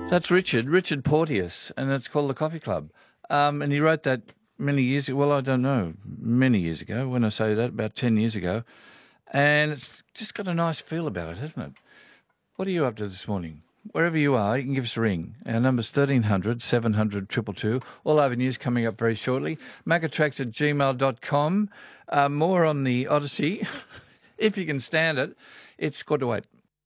That's Richard Porteous, and it's called The Coffee Club. And he wrote that many years ago. Well, I don't know, many years ago. When I say that, about 10 years ago. And it's just got a nice feel about it, hasn't it? What are you up to this morning? Wherever you are, you can give us a ring. Our number's 1300 700 222. All over news coming up very shortly. Macatrax@gmail.com. More on the Odyssey, if you can stand it. It's good to wait.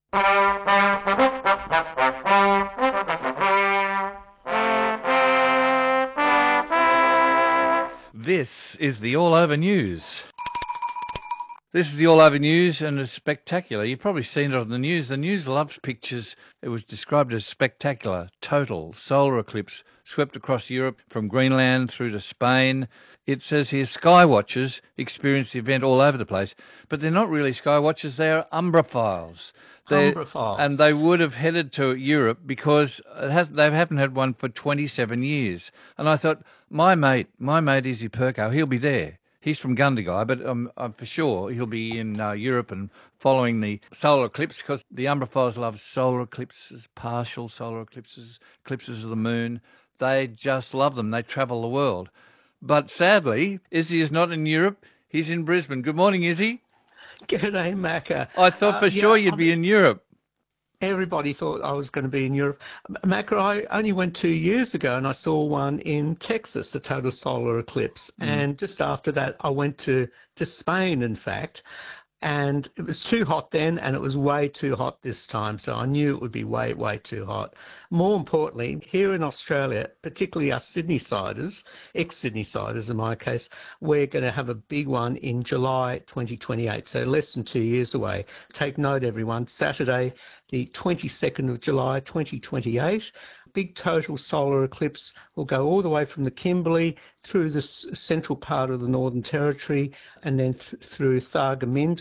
This is the All Over News. This is the All Over News, and it's spectacular. You've probably seen it on the news. The news loves pictures. It was described as spectacular, total solar eclipse swept across Europe from Greenland through to Spain. It says here sky watchers experienced the event all over the place, but they're not really sky watchers. They're umbrophiles. Umbrophiles. And they would have headed to Europe because they haven't had one for 27 years. And I thought, my mate Izzy Perko, he'll be there. He's from Gundagai, but I'm for sure he'll be in Europe and following the solar eclipse, because the umbrophiles love solar eclipses, partial solar eclipses, eclipses of the moon. They just love them. They travel the world. But sadly, Izzy is not in Europe. He's in Brisbane. Good morning, Izzy. G'day, Macca. I thought for sure you'd be in Europe. Everybody thought I was going to be in Europe. Macca, I only went 2 years ago and I saw one in Texas, a total solar eclipse. And just after that, I went to Spain, in fact. And it was too hot then, and it was way too hot this time. So I knew it would be way, way too hot. More importantly, here in Australia, particularly us Sydney-siders, ex-Sydney-siders in my case, we're going to have a big one in July 2028, so less than 2 years away. Take note, everyone, Saturday, the 22nd of July 2028, big total solar eclipse will go all the way from the Kimberley through the central part of the Northern Territory and then through Thargomindah